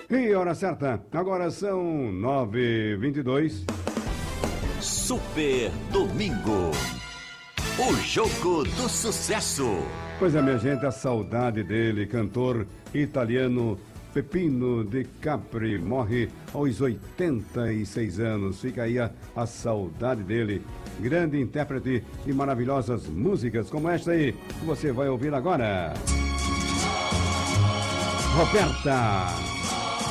E hora certa, agora são 9h22. Super Domingo. O jogo do sucesso. Pois é, minha gente, a saudade dele, cantor italiano Peppino de Capri, morre aos 86 anos. Fica aí a saudade dele. Grande intérprete e maravilhosas músicas como esta aí, que você vai ouvir agora. Roberta.